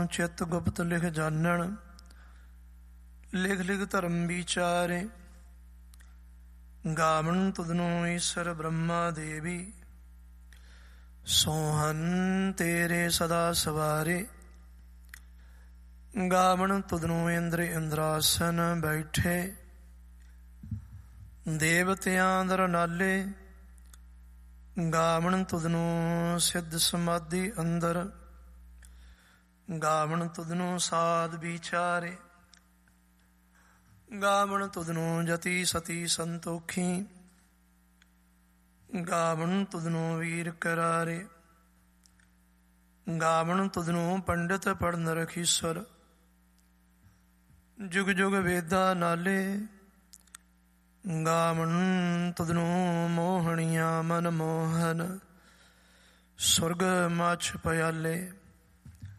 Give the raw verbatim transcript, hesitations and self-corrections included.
ਚਿਤ ਗੁਪਤ ਲਿਖ ਜਾਣਨ, ਲਿਖ ਲਿਖ ਧਰਮ ਵਿਚਾਰੇ। ਗਾਵਣ ਤੁਧਨੂੰ ਈਸ਼ਰ ਬ੍ਰਹਮਾ ਦੇਵੀ, ਸੋਹਨ ਤੇਰੇ ਸਦਾ ਸਵਾਰੇ। ਗਾਵਣ ਤੁਧਨੂੰ ਇੰਦਰ ਇੰਦਰਾਸਨ ਬੈਠੇ, ਦੇਵਤਿਆਂ ਦਰ ਨਾਲੇ। ਗਾਵਣ ਤੁਧਨੂੰ ਸਿੱਧ ਸਮਾਧੀ ਅੰਦਰ, ਗਾਵਣ ਤੁਧਨੂੰ ਸਾਧ ਵਿਚਾਰੇ। ਗਾਵਣ ਤੁਧਨੂੰ ਜਤੀ ਸਤੀ ਸੰਤੋਖੀ, ਗਾਵਣ ਤੁਧਨੂੰ ਵੀਰ ਕਰਾਰੇ। ਗਾਵਣ ਤੁਧਨੂੰ ਪੰਡਿਤ ਪੜਨ ਰਖੀਸਰ, ਜੁਗ ਜੁਗ ਵੇਦਾ ਨਾਲੇ। ਗਾਵਣ ਤੁਧਨੂੰ ਮੋਹਣੀਆਂ ਮਨ ਮੋਹਨ, ਸੁਰਗ ਮਛ ਪਿਆਲੇ।